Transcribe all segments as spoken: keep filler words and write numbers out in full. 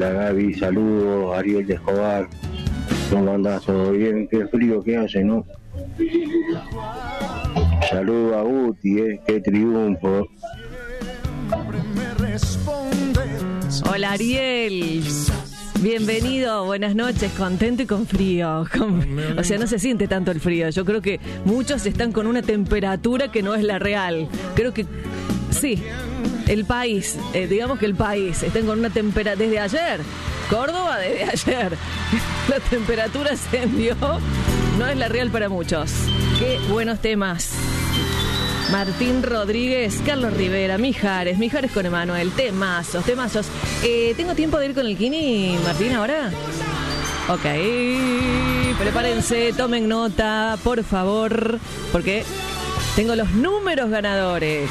Hola Gaby, saludos, Ariel de Escobar. ¿Cómo andás? ¿Todo bien? Qué frío que hace, ¿no? Saludos a Guti, eh, qué triunfo. Hola Ariel, bienvenido, buenas noches, contento y con frío. Con... O sea, no se siente tanto el frío. Yo creo que muchos están con una temperatura que no es la real. Creo que sí, el país, eh, digamos que el país, están con una temperatura desde ayer. Córdoba desde ayer. La temperatura ascendió. No es la real para muchos. Qué buenos temas. Martín Rodríguez, Carlos Rivera, Mijares, Mijares con Emanuel, temazos, temazos. Eh, ¿Tengo tiempo de ir con el Kini, Martín, ahora? Ok, prepárense, tomen nota, por favor, porque tengo los números ganadores.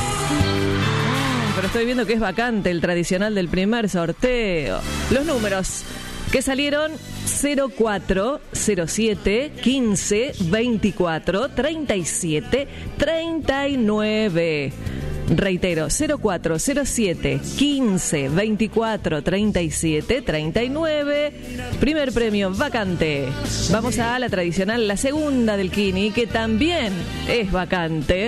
Pero estoy viendo que es vacante el tradicional del primer sorteo. Los números que salieron: cero cuatro cero siete quince veinticuatro treinta y siete treinta y nueve. Reitero, cero cuatro cero siete quince veinticuatro treinta y siete treinta y nueve. Primer premio vacante. Vamos a la tradicional, la segunda del Kini, que también es vacante.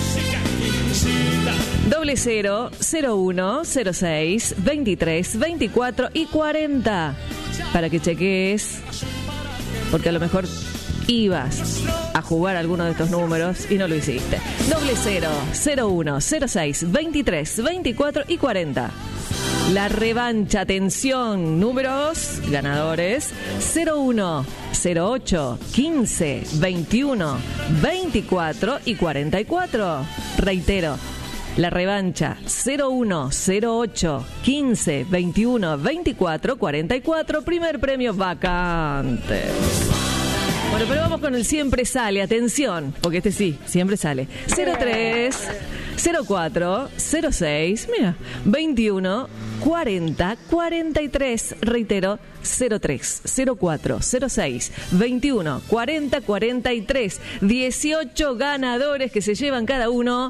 Doble cero, cero uno, cero seis, veintitrés, veinticuatro y cuarenta. Para que cheques, porque a lo mejor ibas a jugar alguno de estos números y no lo hiciste. Doble cero, cero uno, cero seis, veintitrés, veinticuatro y cuarenta. La revancha, atención, números ganadores: cero uno, cero ocho, quince, veintiuno, veinticuatro y cuarenta y cuatro. Reitero, la revancha: cero uno, cero ocho, quince, veintiuno, veinticuatro, cuarenta y cuatro. Primer premio vacante. Bueno, pero vamos con el siempre sale. Atención, porque este sí, siempre sale. cero tres, cero cuatro, cero seis, mira, veintiuno, cuarenta, cuarenta y tres. Reitero, cero tres, cero cuatro, cero seis, veintiuno, cuarenta, cuarenta y tres. dieciocho ganadores que se llevan cada uno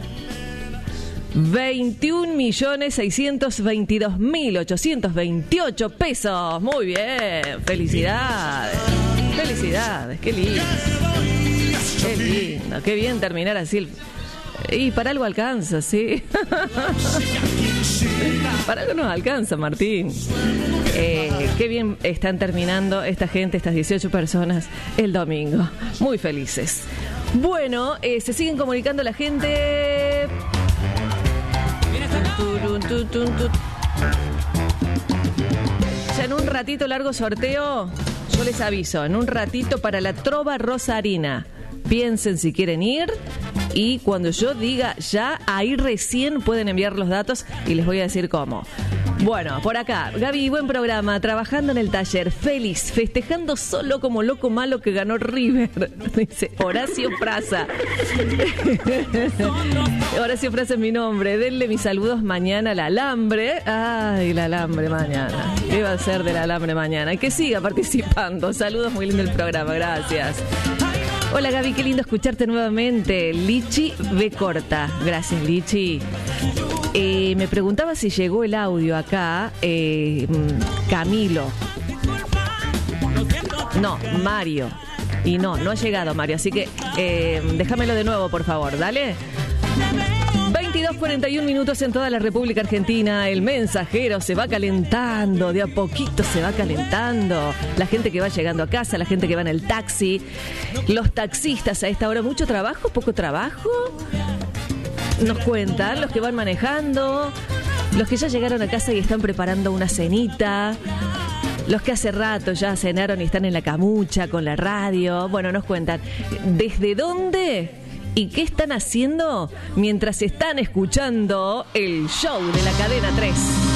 veintiún millones seiscientos veintidós mil ochocientos veintiocho pesos. Muy bien, felicidades. Felicidades, qué lindo. Qué lindo, qué bien terminar así. El... Y para algo alcanza, ¿sí? Para algo nos alcanza, Martín. Eh, qué bien están terminando esta gente, estas dieciocho personas, el domingo. Muy felices. Bueno, eh, se siguen comunicando la gente. Ya en un ratito largo sorteo. Yo les aviso, en un ratito para la Trova Rosarina. Piensen si quieren ir y cuando yo diga ya, ahí recién pueden enviar los datos y les voy a decir cómo. Bueno, por acá, Gaby, buen programa, trabajando en el taller, feliz, festejando solo como loco malo que ganó River, dice Horacio Praza. Horacio Praza es mi nombre, denle mis saludos mañana al alambre. Ay, el alambre mañana, ¿qué va a ser del alambre mañana? Y que siga participando, saludos, muy lindo el programa, gracias. Hola Gaby, qué lindo escucharte nuevamente. Lichi B. Corta. Gracias, Lichi. Eh, me preguntaba si llegó el audio acá. Eh, Camilo. No, Mario. Y no, no ha llegado Mario. Así que eh, déjamelo de nuevo, por favor. Dale. veintidós cuarenta y un minutos en toda la República Argentina. El mensajero se va calentando, de a poquito se va calentando. La gente que va llegando a casa, la gente que va en el taxi, los taxistas a esta hora, mucho trabajo, poco trabajo. Nos cuentan los que van manejando, los que ya llegaron a casa y están preparando una cenita, los que hace rato ya cenaron y están en la camucha con la radio. Bueno, nos cuentan desde dónde y qué están haciendo mientras están escuchando el show de la Cadena tres.